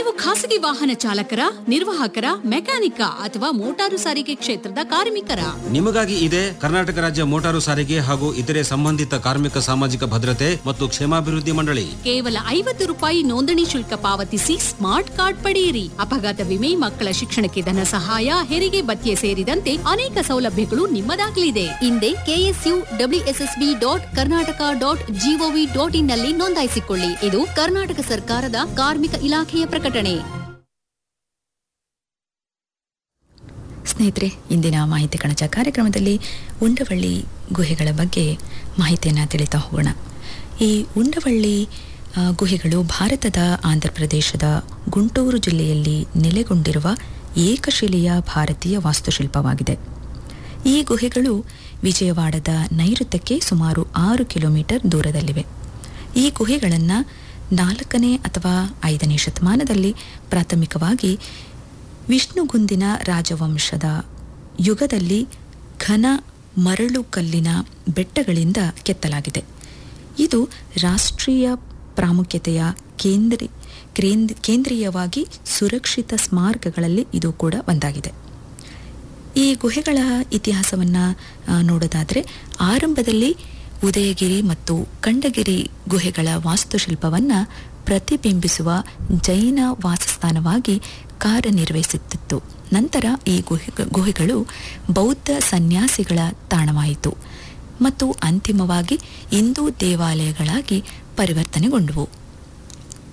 ನೀವು ಖಾಸಗಿ ವಾಹನ ಚಾಲಕರ, ನಿರ್ವಾಹಕರ, ಮೆಕ್ಯಾನಿಕ ಅಥವಾ ಮೋಟಾರು ಸಾರಿಗೆ ಕ್ಷೇತ್ರದ ಕಾರ್ಮಿಕರ? ನಿಮಗಾಗಿ ಇದೆ ಕರ್ನಾಟಕ ರಾಜ್ಯ ಮೋಟಾರು ಸಾರಿಗೆ ಹಾಗೂ ಇತರೆ ಸಂಬಂಧಿತ ಕಾರ್ಮಿಕ ಸಾಮಾಜಿಕ ಭದ್ರತೆ ಮತ್ತು ಕ್ಷೇಮಾಭಿವೃದ್ಧಿ ಮಂಡಳಿ. ಕೇವಲ 50 ರೂಪಾಯಿ ನೋಂದಣಿ ಶುಲ್ಕ ಪಾವತಿಸಿ ಸ್ಮಾರ್ಟ್ ಕಾರ್ಡ್ ಪಡೆಯಿರಿ. ಅಪಘಾತ ವಿಮೆ, ಮಕ್ಕಳ ಶಿಕ್ಷಣಕ್ಕೆ ಧನ ಸಹಾಯ, ಹೆರಿಗೆ ಭತ್ಯೆ ಸೇರಿದಂತೆ ಅನೇಕ ಸೌಲಭ್ಯಗಳು ನಿಮ್ಮದಾಗಲಿದೆ. ಹಿಂದೆ KSUWSSB.Karnataka.gov.in ನಲ್ಲಿ ನೋಂದಾಯಿಸಿಕೊಳ್ಳಿ. ಇದು ಕರ್ನಾಟಕ ಸರ್ಕಾರದ ಕಾರ್ಮಿಕ ಇಲಾಖೆಯ ಪ್ರಕಟಣೆ. ಸ್ನೇಹಿತರೆ, ಇಂದಿನ ಮಾಹಿತಿ ಕಣಜ ಕಾರ್ಯಕ್ರಮದಲ್ಲಿ ಉಂಡವಳ್ಳಿ ಗುಹೆಗಳ ಬಗ್ಗೆ ಮಾಹಿತಿಯನ್ನು ತಿಳಿತಾ ಹೋಗೋಣ. ಈ ಉಂಡವಳ್ಳಿ ಗುಹೆಗಳು ಭಾರತದ ಆಂಧ್ರಪ್ರದೇಶದ ಗುಂಟೂರು ಜಿಲ್ಲೆಯಲ್ಲಿ ನೆಲೆಗೊಂಡಿರುವ ಏಕಶಿಲೆಯ ಭಾರತೀಯ ವಾಸ್ತುಶಿಲ್ಪವಾಗಿದೆ. ಈ ಗುಹೆಗಳು ವಿಜಯವಾಡದ ನೈಋತ್ಯಕ್ಕೆ ಸುಮಾರು 6 ಕಿಲೋಮೀಟರ್ ದೂರದಲ್ಲಿವೆ. ಈ ಗುಹೆಗಳನ್ನು 4ನೇ ಅಥವಾ 5ನೇ ಶತಮಾನದಲ್ಲಿ ಪ್ರಾಥಮಿಕವಾಗಿ ವಿಷ್ಣುಗುಂದಿನ ರಾಜವಂಶದ ಯುಗದಲ್ಲಿ ಘನ ಮರಳು ಕಲ್ಲಿನ ಬೆಟ್ಟಗಳಿಂದ ಕೆತ್ತಲಾಗಿದೆ. ಇದು ರಾಷ್ಟ್ರೀಯ ಪ್ರಾಮುಖ್ಯತೆಯ ಕೇಂದ್ರೀಯವಾಗಿ ಸುರಕ್ಷಿತ ಸ್ಮಾರಕಗಳಲ್ಲಿ ಇದು ಕೂಡ ಒಂದಾಗಿದೆ. ಈ ಗುಹೆಗಳ ಇತಿಹಾಸವನ್ನು ನೋಡೋದಾದರೆ, ಆರಂಭದಲ್ಲಿ ಉದಯಗಿರಿ ಮತ್ತು ಖಂಡಗಿರಿ ಗುಹೆಗಳ ವಾಸ್ತುಶಿಲ್ಪವನ್ನು ಪ್ರತಿಬಿಂಬಿಸುವ ಜೈನ ವಾಸಸ್ಥಾನವಾಗಿ ಕಾರ್ಯನಿರ್ವಹಿಸುತ್ತಿತ್ತು. ನಂತರ ಈ ಗುಹೆಗಳು ಬೌದ್ಧ ಸನ್ಯಾಸಿಗಳ ತಾಣವಾಯಿತು ಮತ್ತು ಅಂತಿಮವಾಗಿ ಹಿಂದೂ ದೇವಾಲಯಗಳಾಗಿ ಪರಿವರ್ತನೆಗೊಂಡವು.